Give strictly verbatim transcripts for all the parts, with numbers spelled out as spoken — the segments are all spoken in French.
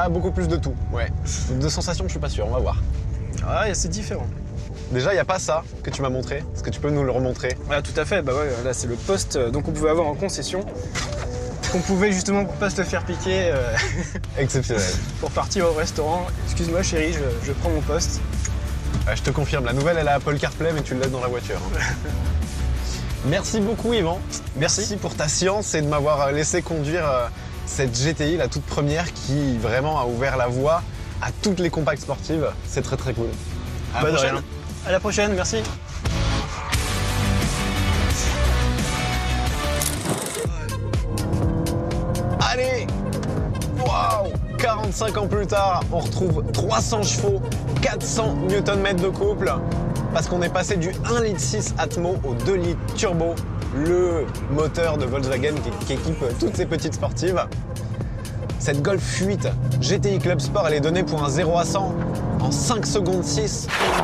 a beaucoup plus de tout, ouais. De sensations, je suis pas sûr, on va voir. Ah, c'est différent. Déjà, il n'y a pas ça que tu m'as montré. Est-ce que tu peux nous le remontrer? Ah, tout à fait, bah ouais, là c'est le poste euh, donc on pouvait avoir en concession. Qu'on pouvait justement pour pas se le faire piquer. Euh, Exceptionnel. Pour partir au restaurant. Excuse-moi chérie, je, je prends mon poste. Ah, je te confirme, la nouvelle elle a Apple CarPlay mais tu le laisses dans la voiture. Hein. Merci beaucoup Yvan. Merci. Merci pour ta science et de m'avoir laissé conduire euh, cette G T I, la toute première, qui vraiment a ouvert la voie à toutes les compacts sportives. C'est très très cool. À Bah, la de prochaine. rien. À la prochaine, merci. Allez, waouh, quarante-cinq ans plus tard, on retrouve trois cents chevaux, quatre cents newton-mètres de couple, parce qu'on est passé du un virgule six litres Atmo au deux litres turbo, le moteur de Volkswagen qui, qui équipe toutes ces petites sportives. Cette Golf huit G T I Club Sport, elle est donnée pour un zéro à cent en cinq secondes six.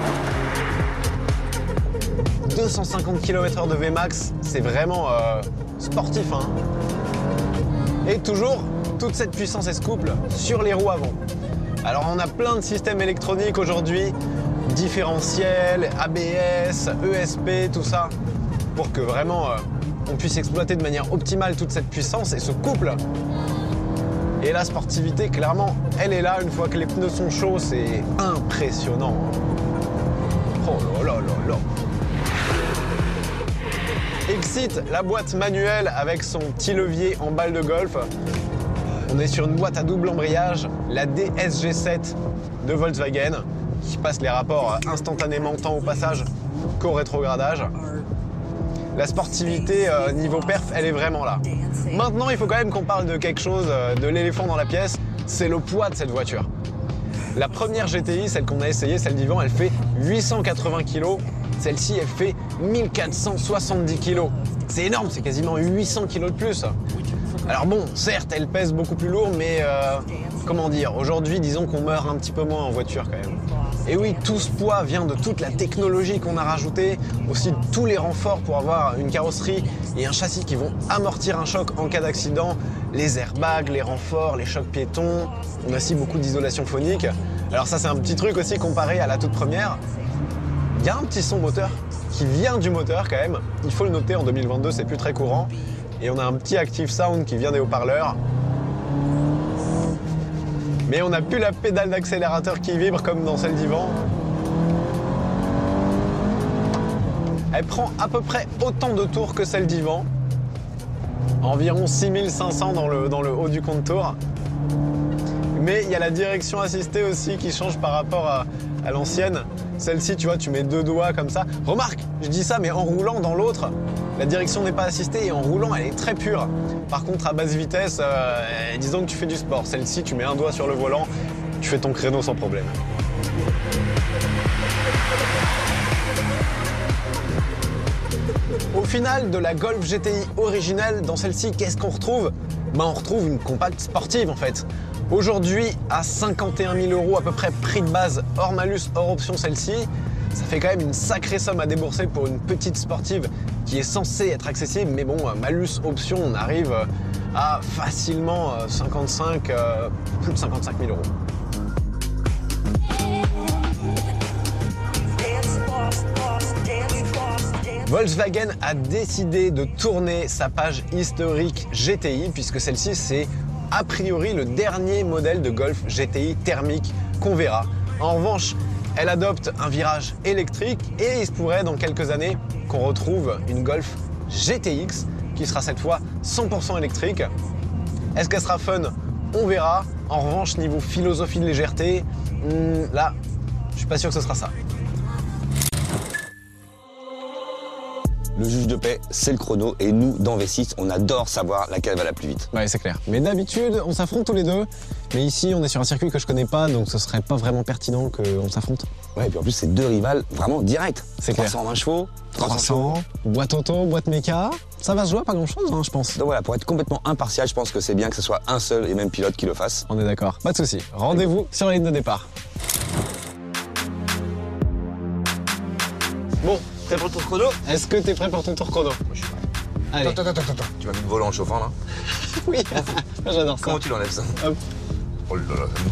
deux cent cinquante kilomètres heure de V max, c'est vraiment euh, sportif, hein. Et toujours, toute cette puissance et ce couple sur les roues avant. Alors on a plein de systèmes électroniques aujourd'hui, différentiels, A B S, E S P, tout ça, pour que vraiment euh, on puisse exploiter de manière optimale toute cette puissance et ce couple. Et la sportivité, clairement, elle est là une fois que les pneus sont chauds, c'est impressionnant. Oh là là là là. Exit, la boîte manuelle avec son petit levier en balle de golf. On est sur une boîte à double embrayage, la D S G sept de Volkswagen, qui passe les rapports instantanément tant au passage qu'au rétrogradage. La sportivité euh, niveau perf, elle est vraiment là. Maintenant, il faut quand même qu'on parle de quelque chose, euh, de l'éléphant dans la pièce, c'est le poids de cette voiture. La première G T I, celle qu'on a essayée, celle d'Yvan, elle fait huit cent quatre-vingts kilos. Celle-ci, elle fait mille quatre cent soixante-dix kilos. C'est énorme, c'est quasiment huit cents kilos de plus. Alors bon, certes, elle pèse beaucoup plus lourd, mais euh, comment dire, aujourd'hui, disons qu'on meurt un petit peu moins en voiture quand même. Et oui, tout ce poids vient de toute la technologie qu'on a rajoutée, aussi de tous les renforts pour avoir une carrosserie et un châssis qui vont amortir un choc en cas d'accident, les airbags, les renforts, les chocs piétons, on a aussi beaucoup d'isolation phonique. Alors ça, c'est un petit truc aussi comparé à la toute première. Il y a un petit son moteur qui vient du moteur quand même, il faut le noter, en deux mille vingt-deux, c'est plus très courant. Et on a un petit Active Sound qui vient des haut-parleurs. Mais on n'a plus la pédale d'accélérateur qui vibre comme dans celle d'Yvan. Elle prend à peu près autant de tours que celle d'Yvan. Environ six mille cinq cents dans le, dans le haut du compte-tours. Mais il y a la direction assistée aussi qui change par rapport à, à l'ancienne. Celle-ci, tu vois, tu mets deux doigts comme ça. Remarque, je dis ça, mais en roulant dans l'autre, la direction n'est pas assistée et en roulant, elle est très pure. Par contre, à basse vitesse, euh, disons que tu fais du sport. Celle-ci, tu mets un doigt sur le volant, tu fais ton créneau sans problème. Au final, de la Golf G T I originelle, dans celle-ci, qu'est-ce qu'on retrouve? Ben, on retrouve une compacte sportive en fait. Aujourd'hui, à cinquante et un mille euros à peu près prix de base, hors malus, hors option celle-ci, ça fait quand même une sacrée somme à débourser pour une petite sportive qui est censée être accessible, mais bon, malus, option, on arrive à facilement cinquante-cinq, euh, plus de cinquante-cinq mille euros. Volkswagen a décidé de tourner sa page historique G T I, puisque celle-ci, c'est a priori le dernier modèle de Golf G T I thermique qu'on verra. En revanche, elle adopte un virage électrique et il se pourrait dans quelques années qu'on retrouve une Golf G T X qui sera cette fois cent pour cent électrique. Est-ce qu'elle sera fun? On verra. En revanche, niveau philosophie de légèreté, hmm, là, je suis pas sûr que ce sera ça. Le juge de paix, c'est le chrono, et nous, dans V six, on adore savoir laquelle va la plus vite. Ouais, c'est clair. Mais d'habitude, on s'affronte tous les deux. Mais ici, on est sur un circuit que je connais pas, donc ce serait pas vraiment pertinent qu'on s'affronte. Ouais, et puis en plus, c'est deux rivales vraiment directs. C'est clair. trois cent vingt chevaux, trois cents chevaux. Boîte auto, boîte méca. Ça va se jouer à pas grand-chose, hein, je pense. Donc voilà, pour être complètement impartial, je pense que c'est bien que ce soit un seul et même pilote qui le fasse. On est d'accord. Pas de souci. Rendez-vous sur la ligne de départ. Bon, prêt pour le tour chrono? Est-ce que t'es prêt pour ton tour chrono? Moi, je suis prêt. Allez. Attends, attends, attends, attends. Tu m'as mis le volant en chauffant là? Oui, j'adore ça. Comment tu l'enlèves ça? Hop. Oh là là, ça me